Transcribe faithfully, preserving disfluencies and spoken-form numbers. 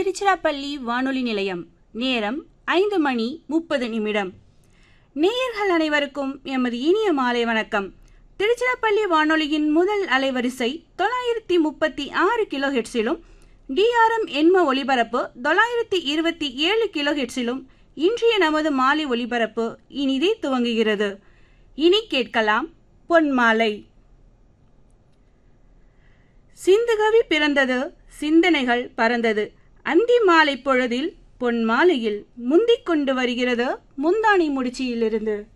திருச்சிராப்பள்ளி வானொலி நிலையம். நேரம் ஐந்து மணி முப்பது நிமிடம். நேயர்கள் அனைவருக்கும் எமது இனிய மாலை வணக்கம். திருச்சிராப்பள்ளி வானொலியின் முதல் அலைவரிசை தொள்ளாயிரத்தி முப்பத்தி ஆறு கிலோ ஹெட்ஸிலும் டிஆர்எம் எண்ம ஒலிபரப்பு தொள்ளாயிரத்தி இருபத்தி ஏழு கிலோ ஹெட்ஸிலும் இன்றைய நமது மாலை ஒலிபரப்பு இனிதே துவங்குகிறது. இனி கேட்கலாம் பொன்மாலை. சிந்துகவி பிறந்தது, சிந்தனைகள் பறந்தது. அந்தி மாலை பொழுதில் பொன் மாலையில் முந்திக் கொண்டு வருகிறது முந்தானை முடிச்சியிலிருந்து.